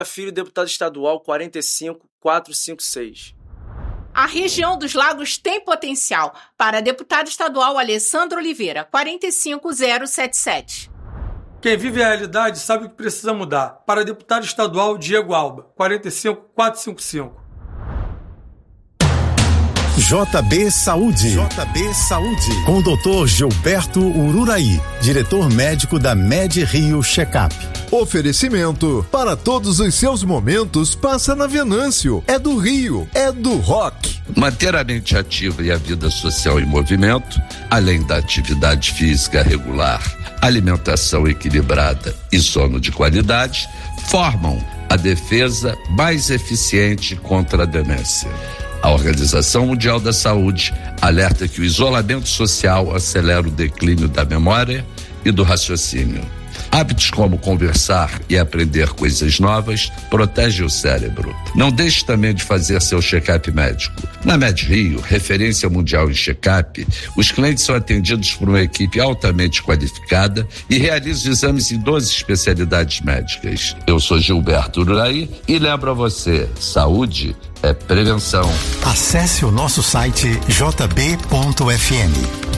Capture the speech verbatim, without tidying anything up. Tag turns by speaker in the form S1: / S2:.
S1: Filho, deputado estadual quarenta e cinco mil quatrocentos e cinquenta e seis.
S2: A região dos Lagos tem potencial. Para deputado estadual Alessandro Oliveira, quarenta e cinco mil setenta e sete.
S3: Quem vive a realidade sabe o que precisa mudar. Para deputado estadual Diego Alba, quarenta e cinco mil quatrocentos e cinquenta e cinco.
S4: J B Saúde. J B Saúde. Com o doutor Gilberto Ururaí, diretor médico da Med Rio Checkup.
S5: Oferecimento para todos os seus momentos passa na Venâncio. É do Rio, é do rock.
S6: Manter a mente ativa e a vida social em movimento, além da atividade física regular, alimentação equilibrada e sono de qualidade, formam a defesa mais eficiente contra a demência. A Organização Mundial da Saúde alerta que o isolamento social acelera o declínio da memória e do raciocínio. Hábitos como conversar e aprender coisas novas protegem o cérebro. Não deixe também de fazer seu check-up médico. Na Med Rio, referência mundial em check-up, os clientes são atendidos por uma equipe altamente qualificada e realizam exames em doze especialidades médicas. Eu sou Gilberto Ururaí e lembro a você, saúde é prevenção.
S4: Acesse o nosso site j b ponto f m.